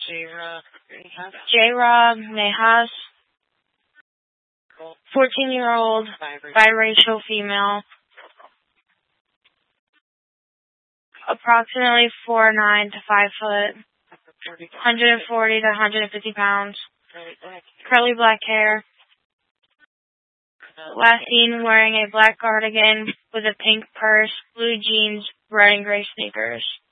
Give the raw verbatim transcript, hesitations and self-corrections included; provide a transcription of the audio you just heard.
J-Rob Mejas, fourteen-year-old, biracial female, approximately four nine to five foot, one hundred forty to one hundred fifty pounds, curly black hair, last seen wearing a black cardigan with a pink purse, blue jeans, red and gray sneakers.